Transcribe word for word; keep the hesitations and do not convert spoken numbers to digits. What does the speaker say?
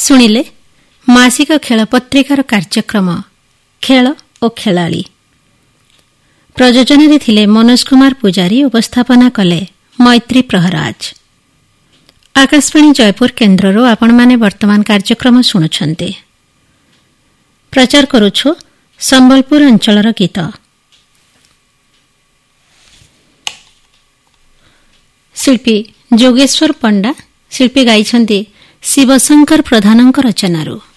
ଶୁଣିଲେ ମାସିକ ଖେଳ ପତ୍ରିକାର କାର୍ଯ୍ୟକ୍ରମ ଖେଳ ଓ ଖେଳାଳି। ପ୍ରଯୋଜନାରେ ଥିଲେ ମନୋଜ କୁମାର ପୂଜାରୀ, ଉପସ୍ଥାପନା କଲେ ମୈତ୍ରୀ ପ୍ରହରାଜ। ଆକାଶବାଣୀ ଜୟପୁର କେନ୍ଦ୍ରରୁ ଆପଣମାନେ ବର୍ତ୍ତମାନ କାର୍ଯ୍ୟକ୍ରମ ଶୁଣୁଛନ୍ତି। ପ୍ରଚାର କରୁଛୁ ସମ୍ବଲପୁର ଅଞ୍ଚଳର ଗୀତ। ଶିଳ୍ପୀ ଯୋଗେଶ୍ୱର ପଣ୍ଡା ଶିଳ୍ପୀ ଗାଇଛନ୍ତି ଶିବଶଙ୍କର ପ୍ରଧାନଙ୍କ ରଚନାରୁ।